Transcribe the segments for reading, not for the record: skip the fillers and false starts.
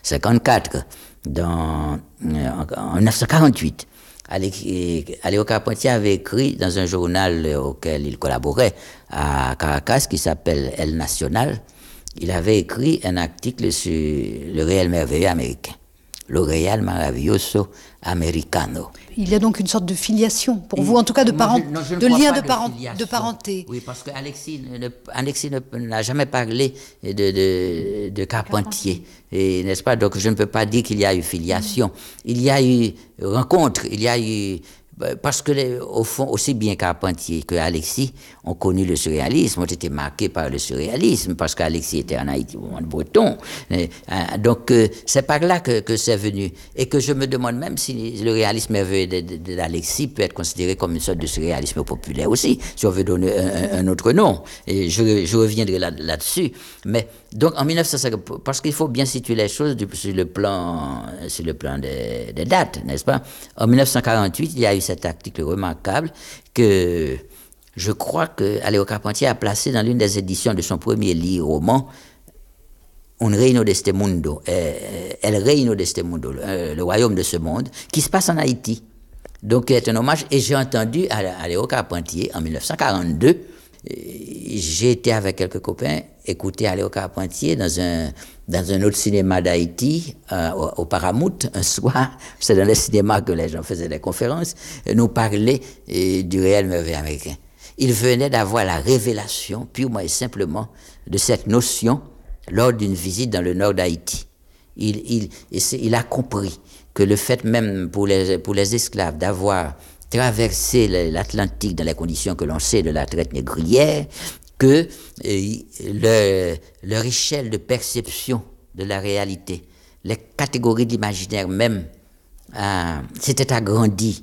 1954, en 1948. Aléo Carpentier avait écrit dans un journal auquel il collaborait à Caracas, qui s'appelle El Nacional, il avait écrit un article sur le réel merveilleux américain. Le Real Maravilloso Americano. Il y a donc une sorte de filiation, pour vous, en tout cas de lien de parenté. Oui, parce qu'Alexis n'a jamais parlé de Carpentier, n'est-ce pas? Donc je ne peux pas dire qu'il y a eu filiation. Il y a eu rencontre, il y a eu... Parce que, au fond, aussi bien Carpentier que Alexis ont connu le surréalisme, ont été marqués par le surréalisme, parce qu'Alexis était en Haïti, en breton. Donc, c'est par là que c'est venu. Et que je me demande même si le réalisme merveilleux d'Alexis peut être considéré comme une sorte de surréalisme populaire aussi, si on veut donner un autre nom. Et je reviendrai là-dessus. Mais, donc, en 1950, parce qu'il faut bien situer les choses sur le plan des dates, n'est-ce pas? En 1948, il y a eu cet article remarquable que je crois que Aléo Carpentier a placé dans l'une des éditions de son premier livre roman, Un Reino de este Mundo, El Reino de este Mundo, le royaume de ce monde, qui se passe en Haïti. Donc, c'est un hommage. Et j'ai entendu Aléo Carpentier en 1942. J'ai été avec quelques copains écouter Aléo Carpentier dans un autre cinéma d'Haïti, au Paramount, un soir. C'est dans le cinéma que les gens faisaient des conférences, nous parler du réel merveilleux américain. Il venait d'avoir la révélation, purement et simplement, de cette notion lors d'une visite dans le nord d'Haïti. Il a compris que le fait même pour les esclaves d'avoir traversé l'Atlantique dans les conditions que l'on sait de la traite négrière, que leur échelle de perception de la réalité, les catégories de l'imaginaire même, s'étaient agrandies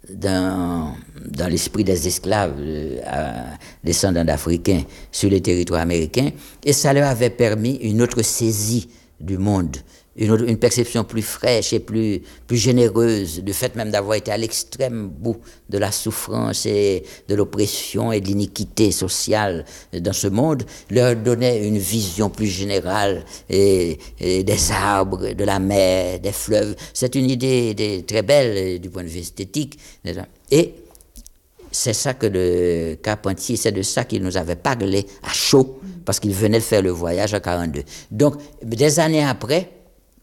dans l'esprit des esclaves descendants d'Africains sur le territoire américain, et ça leur avait permis une autre saisie du monde, une perception plus fraîche et plus généreuse, du fait même d'avoir été à l'extrême bout de la souffrance et de l'oppression et de l'iniquité sociale dans ce monde, leur donnait une vision plus générale et des arbres, de la mer, des fleuves. C'est une idée très belle du point de vue esthétique. Et c'est ça que le Carpentier, c'est de ça qu'il nous avait parlé à chaud, parce qu'il venait de faire le voyage en 1942. Donc, des années après,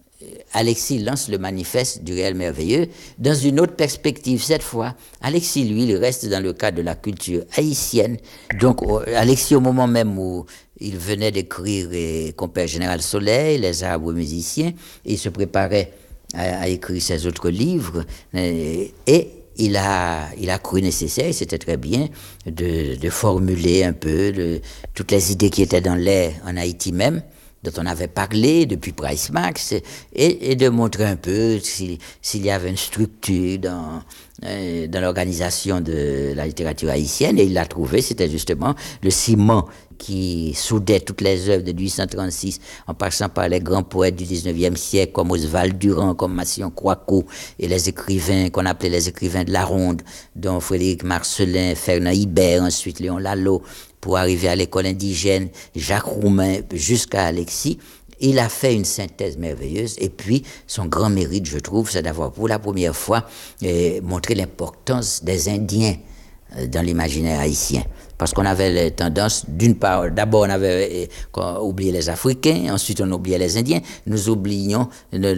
Alexis lance le manifeste du réel merveilleux dans une autre perspective. Cette fois, Alexis, lui, il reste dans le cadre de la culture haïtienne. Donc, Alexis, au moment même où il venait d'écrire Compère Général Soleil, Les arbres musiciens, il se préparait à écrire ses autres livres, et il a cru nécessaire, et c'était très bien, de formuler un peu toutes les idées qui étaient dans l'air en Haïti même, dont on avait parlé depuis Price Max, et de montrer un peu s'il y avait une structure dans l'organisation de la littérature haïtienne, et il l'a trouvé, c'était justement le ciment qui soudait toutes les œuvres de 1836, en passant par les grands poètes du 19e siècle, comme Oswald Durand, comme Massillon Coicot, et les écrivains qu'on appelait les écrivains de la Ronde, dont Frédéric Marcelin, Fernand Hibert, ensuite Léon Lalo, pour arriver à l'école indigène, Jacques Roumain, jusqu'à Alexis. Il a fait une synthèse merveilleuse, et puis son grand mérite, je trouve, c'est d'avoir pour la première fois montré l'importance des Indiens dans l'imaginaire haïtien. Parce qu'on avait les tendances, d'une part, d'abord on avait oublié les Africains, ensuite on oubliait les Indiens, nous oublions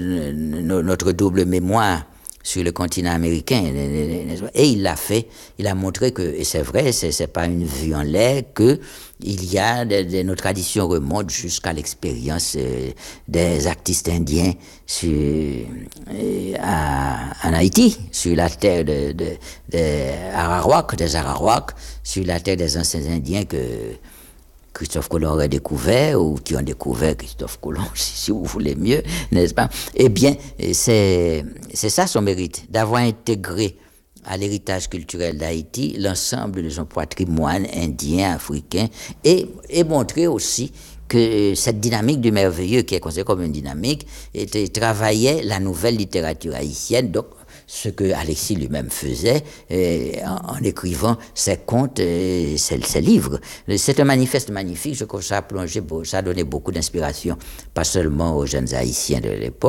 notre double mémoire sur le continent américain. Et il l'a fait, il a montré que, et c'est vrai, c'est pas une vue en l'air, que il y a nos traditions remontent jusqu'à l'expérience des artistes indiens en Haïti, sur la terre des Arawaks, sur la terre des anciens Indiens que Christophe Colomb aurait découvert, ou qui ont découvert Christophe Colomb, si vous voulez mieux, n'est-ce pas? Eh bien, c'est ça son mérite, d'avoir intégré à l'héritage culturel d'Haïti l'ensemble de son patrimoine indien, africain, et montrer aussi que cette dynamique du merveilleux, qui est considérée comme une dynamique, travaillait la nouvelle littérature haïtienne, donc ce que Alexis lui-même faisait en écrivant ses contes et ses livres. C'est un manifeste magnifique, je trouve que ça a donné beaucoup d'inspiration, pas seulement aux jeunes haïtiens de l'époque,